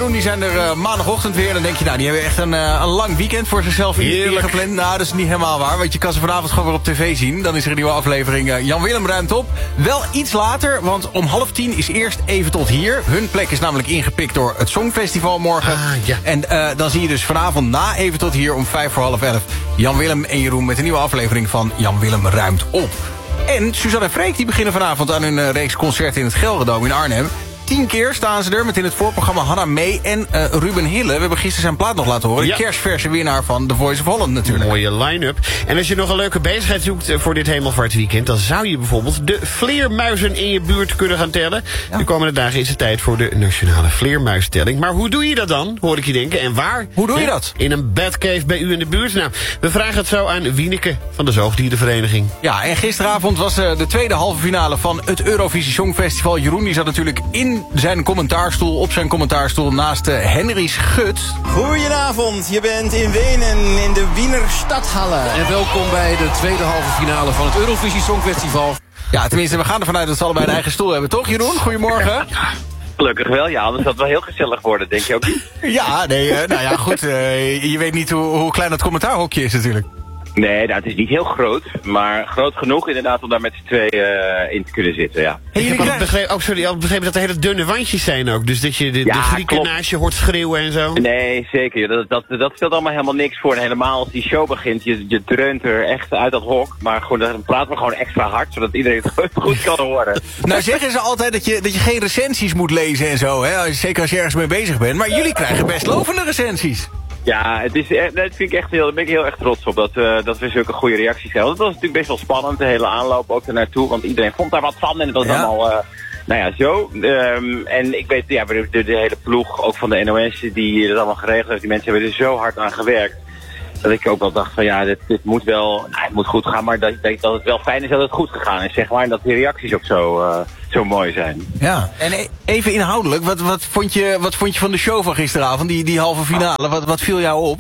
Jeroen die zijn er maandagochtend weer. En dan denk je, nou, die hebben echt een lang weekend voor zichzelf ingepland. Nou, dat is niet helemaal waar, want je kan ze vanavond gewoon weer op tv zien. Dan is er een nieuwe aflevering Jan Willem ruimt op. Wel iets later, want om 9:30 is eerst Even tot hier. Hun plek is namelijk ingepikt door het Songfestival morgen. Ja. En dan zie je dus vanavond na Even tot hier om 11:55... Jan Willem en Jeroen met een nieuwe aflevering van Jan Willem ruimt op. En Suzanne en Freek die beginnen vanavond aan hun reeks concerten in het Gelredome in Arnhem. 10 keer staan ze er met in het voorprogramma Hanna Mee en Ruben Hille. We hebben gisteren zijn plaat nog laten horen. Ja. De kerstverse winnaar van The Voice of Holland natuurlijk. Mooie line-up. En als je nog een leuke bezigheid zoekt voor dit Hemelvaartweekend... dan zou je bijvoorbeeld de vleermuizen in je buurt kunnen gaan tellen. Ja. De komende dagen is het tijd voor de nationale vleermuistelling. Maar hoe doe je dat dan, hoor ik je denken? En waar? Hoe doe je dat? In een batcave bij u in de buurt? Nou, we vragen het zo aan Wieneke van de Zoogdierenvereniging. Ja, en gisteravond was de tweede halve finale van het Eurovisie Songfestival. Jeroen die zat natuurlijk op zijn commentaarstoel naast Henry Schut. Goedenavond, je bent in Wenen in de Wiener Stadhalle. En welkom bij de tweede halve finale van het Eurovisie Songfestival. Ja, tenminste, we gaan ervan uit dat ze allebei een eigen stoel hebben, toch Jeroen? Goedemorgen. Ja, gelukkig wel, ja, anders had het wel heel gezellig worden, denk je ook niet? Ja, nee, nou ja, goed, je weet niet hoe klein dat commentaarhokje is natuurlijk. Nee, nou, het is niet heel groot, maar groot genoeg inderdaad om daar met z'n twee in te kunnen zitten, ja. Hey, ik heb al begrepen dat er hele dunne wandjes zijn ook, dus dat je de Grieken naast je hoort schreeuwen en zo. Nee, zeker, dat stelt allemaal helemaal niks voor. En helemaal als die show begint, je dreunt er echt uit dat hok, maar gewoon, dan praten we gewoon extra hard, zodat iedereen het goed kan horen. Nou zeggen ze altijd dat je geen recensies moet lezen en zo, hè? Zeker als je ergens mee bezig bent, maar jullie krijgen best lovende recensies. Ja, dat vind ik echt daar ben ik heel erg trots op, dat we zulke goede reacties hebben. Het was natuurlijk best wel spannend, de hele aanloop ook ernaartoe, want iedereen vond daar wat van en het was allemaal, nou ja, zo. En ik weet, ja, de hele ploeg, ook van de NOS, die dat allemaal geregeld heeft, die mensen hebben er zo hard aan gewerkt, dat ik ook wel dacht van ja, dit moet wel, nou, het moet goed gaan, maar dat het wel fijn is dat het goed gegaan is, zeg maar, en dat die reacties ook zo mooi zijn. Ja, en even inhoudelijk, wat vond je van de show van gisteravond, die halve finale, wat viel jou op?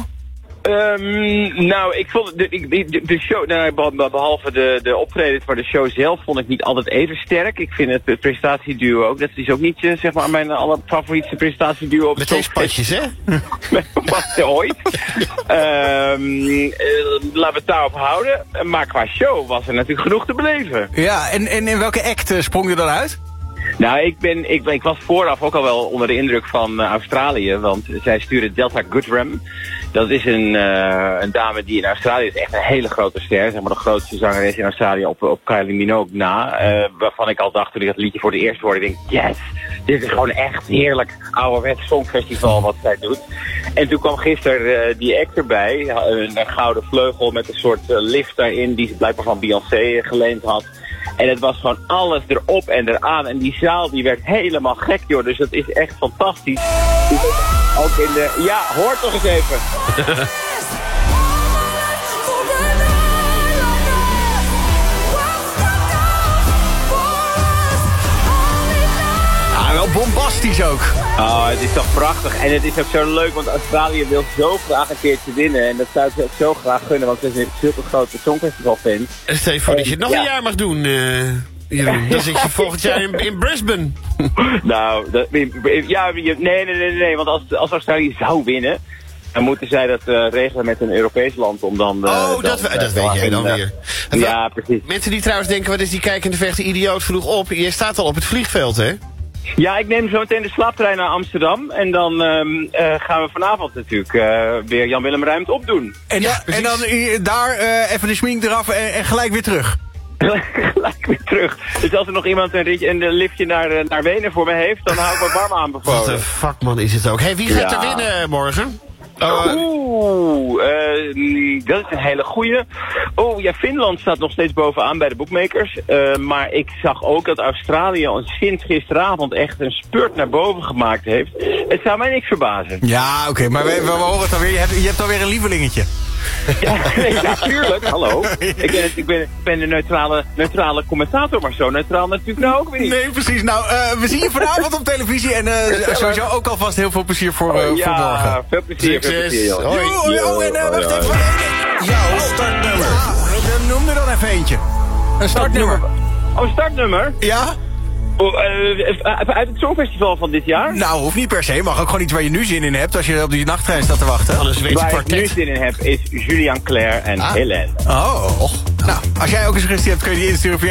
Nou, ik vond de show, nou, behalve de optreden, maar de show zelf vond ik niet altijd even sterk. Ik vind het presentatieduo ook, dat is ook niet zeg maar mijn allerfavorietste presentatieduo op met deze patjes, hè? Wat ooit. Laten we het daarop houden. Maar qua show was er natuurlijk genoeg te beleven. Ja, en in welke act sprong je dan uit? Nou, ik was vooraf ook al wel onder de indruk van Australië, want zij sturen Delta Goodrem. Dat is een dame die in Australië is echt een hele grote ster, zeg maar de grootste zangeres in Australië op Kylie Minogue na. Waarvan ik al dacht toen ik dat liedje voor het eerst hoorde, ik denk, yes, dit is gewoon echt heerlijk ouderwets songfestival wat zij doet. En toen kwam gisteren die act erbij, een gouden vleugel met een soort lift daarin die ze blijkbaar van Beyoncé geleend had. En het was gewoon alles erop en eraan. En die zaal die werd helemaal gek, joh. Dus dat is echt fantastisch. Ook in de... Ja, hoor toch eens even. Wel bombastisch ook. Oh, het is toch prachtig. En het is ook zo leuk, want Australië wil zo graag een keertje winnen. En dat zou ik ook zo graag gunnen, want ze zijn zulke grote songfestivalfans. Stel je voor dat je het nog een jaar mag doen, Jeroen. Dan zit je volgend jaar in Brisbane. Nou, nee. Want als Australië zou winnen, dan moeten zij dat regelen met een Europees land om dan... dat weet jij dan weer. Ja, precies. Mensen die trouwens denken, wat is die kijkende vechte idioot vroeg op. Je staat al op het vliegveld, hè? Ja, ik neem zo meteen de slaaptrein naar Amsterdam. En dan gaan we vanavond natuurlijk weer Jan Willem ruimt opdoen. En dan daar even de schmink eraf en gelijk weer terug. Gelijk weer terug. Dus als er nog iemand een liftje naar Wenen voor me heeft, dan hou ik me warm aanbevolen. Wat een vakman is het ook. Hey, wie gaat er winnen morgen? Dat is een hele goeie. Oh ja, Finland staat nog steeds bovenaan bij de bookmakers. Maar ik zag ook dat Australië sinds gisteravond echt een spurt naar boven gemaakt heeft. Het zou mij niks verbazen. Ja, oké, maar we horen het alweer. Je hebt alweer een lievelingetje. Ja, tuurlijk. Hallo. Ik ben de neutrale commentator, maar zo neutraal natuurlijk nou ook weer niet. Nee, precies. Nou, we zien je vanavond op televisie en sowieso ook alvast heel veel plezier voor morgen. Ja, veel plezier. Hoi. En wacht even. Jouw startnummer. Noem er dan even eentje. Een startnummer. Oh, startnummer? Ja? Uit het Songfestival van dit jaar? Nou, hoeft niet per se. Mag ook gewoon iets waar je nu zin in hebt... als je op die nachttrein staat te wachten. Alles weet Waar ik kwartet. nu zin in heb is Julian Claire en Hélène. Oh, nou, als jij ook een suggestie hebt... kun je die insturen via